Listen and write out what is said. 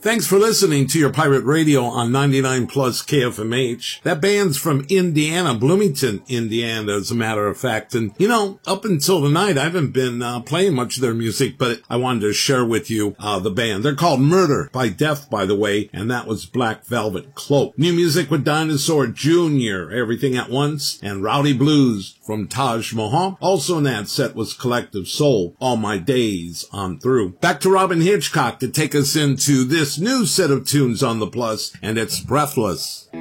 Thanks for listening to your pirate radio on 99 plus KFMH. That band's from Indiana, Bloomington, Indiana, as a matter of fact. And, up until tonight, I haven't been playing much of their music, but I wanted to share with you the band. They're called Murder by Death, by the way, and that was Black Velvet Cloak. New music with Dinosaur Jr., Everything at Once, and Rowdy Blues from Taj Mahal. Also in that set was Collective Soul, All My Days On Through. Back to Robin Hitchcock to take us into this new set of tunes on the Plus, and it's Breathless.